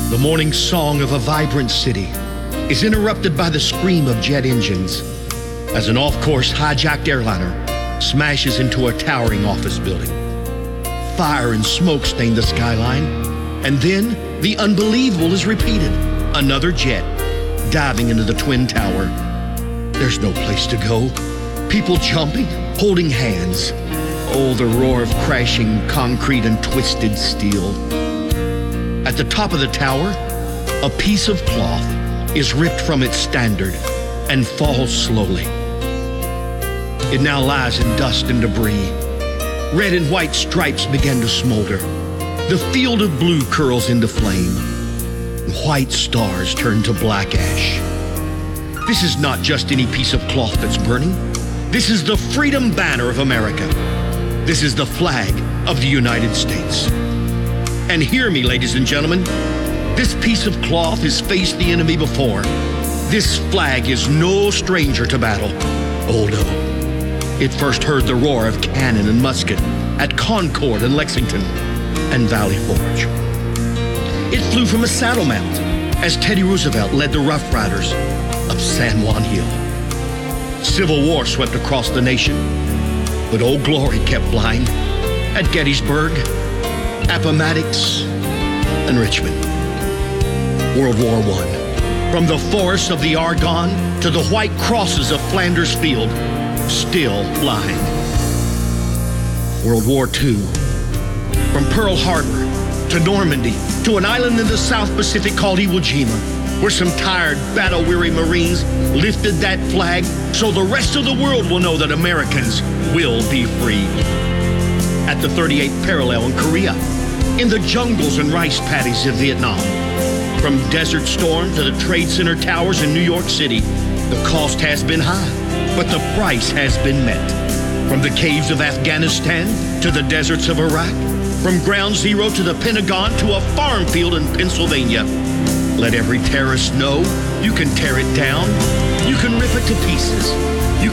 The morning song of a vibrant city is interrupted by the scream of jet engines as an off-course hijacked airliner smashes into a towering office building. Fire and smoke stain the skyline, and then the unbelievable is repeated. Another jet diving into the Twin Tower. There's no place to go. People jumping, holding hands. Oh, the roar of crashing concrete and twisted steel. At the top of the tower, a piece of cloth is ripped from its standard and falls slowly. It now lies in dust and debris. Red and white stripes begin to smolder. The field of blue curls into flame. White stars turn to black ash. This is not just any piece of cloth that's burning. This is the freedom banner of America. This is the flag of the United States. And hear me, ladies and gentlemen, this piece of cloth has faced the enemy before. This flag is no stranger to battle. Oh no. It first heard the roar of cannon and musket at Concord and Lexington and Valley Forge. It flew from a saddle mount as Teddy Roosevelt led the Rough Riders up San Juan Hill. Civil War swept across the nation, but Old Glory kept flying at Gettysburg, Appomattox, and Richmond. World War I. From the forests of the Argonne to the white crosses of Flanders Field, still flying. World War II. From Pearl Harbor to Normandy to an island in the South Pacific called Iwo Jima, where some tired, battle-weary Marines lifted that flag so the rest of the world will know that Americans will be free. At the 38th parallel in Korea, in the jungles and rice paddies of Vietnam, from Desert Storm to the Trade Center towers in New York City, the cost has been high, but the price has been met. From the caves of Afghanistan to the deserts of Iraq, from Ground Zero to the Pentagon to a farm field in Pennsylvania, let every terrorist know you can tear it down, you can rip it to pieces,